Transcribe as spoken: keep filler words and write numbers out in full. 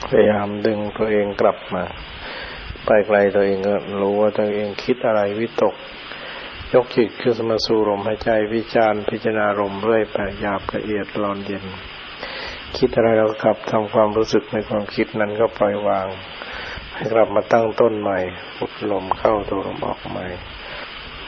พยายามดึงตัวเองกลับมาไปไกลตัวเองก็รู้ว่าตัวเองคิดอะไรวิตกยกจิตขึ้นมาสู่ลมหายใจวิจารพิจารณาลมเรื่อยไปหยาบละเอียดร้อนเย็นคิดอะไรเรากลับทำความรู้สึกในความคิดนั้นก็ปล่อยวางให้กลับมาตั้งต้นใหม่พุทลมเข้าตัวลมออกใหม่